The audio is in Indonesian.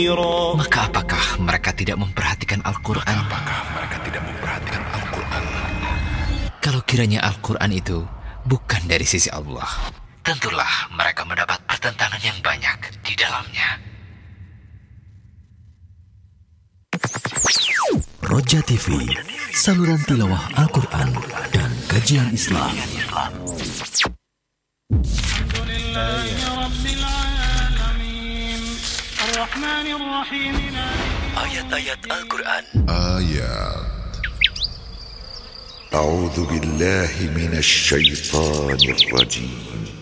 Maka apakah mereka tidak memperhatikan Al-Quran? Kalau kiranya Al-Quran itu bukan dari sisi Allah, tentulah mereka mendapat pertentangan yang banyak di dalamnya. Roja TV, saluran tilawah Al-Quran dan kajian Islam. Ayat-ayat Al-Quran. A'udzu billahi minasy syaithanir rajim.